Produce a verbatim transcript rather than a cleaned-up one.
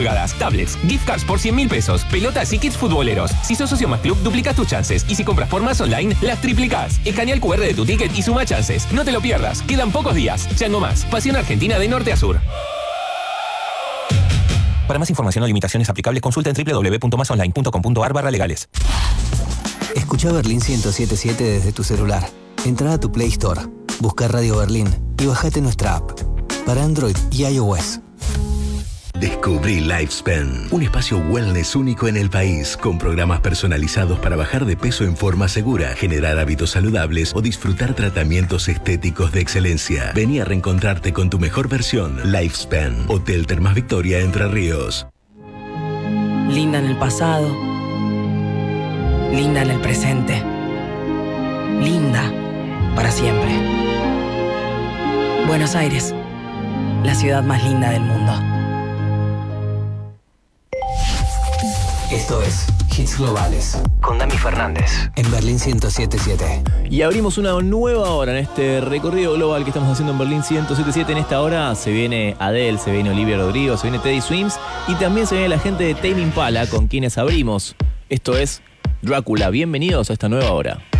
pulgadas, tablets, gift cards por cien mil pesos, pelotas y kits futboleros. Si sos socio Más Club, duplicas tus chances. Y si compras por Más Online, las triplicás. Escanea el cu erre de tu ticket y suma chances. No te lo pierdas. Quedan pocos días. Chango Más. Pasión argentina de norte a sur. Para más información o limitaciones aplicables, consulta en doble u doble u doble u punto más online punto com punto a r barra legales. Escucha Berlín ciento siete punto siete desde tu celular. Entra a tu Play Store, busca Radio Berlín y bajate nuestra app para Android y iOS. Descubrí Lifespan, un espacio wellness único en el país, con programas personalizados para bajar de peso en forma segura, generar hábitos saludables o disfrutar tratamientos estéticos de excelencia. Vení a reencontrarte con tu mejor versión. Lifespan, Hotel Termas Victoria, Entre Ríos. Linda en el pasado, linda en el presente, linda para siempre. Buenos Aires, la ciudad más linda del mundo. Esto es Hits Globales con Dami Fernández en Berlín ciento siete punto siete. Y abrimos una nueva hora en este recorrido global que estamos haciendo en Berlín ciento siete punto siete. En esta hora se viene Adele, se viene Olivia Rodrigo, se viene Teddy Swims y también se viene la gente de Tame Impala, con quienes abrimos. Esto es Drácula. Bienvenidos a esta nueva hora.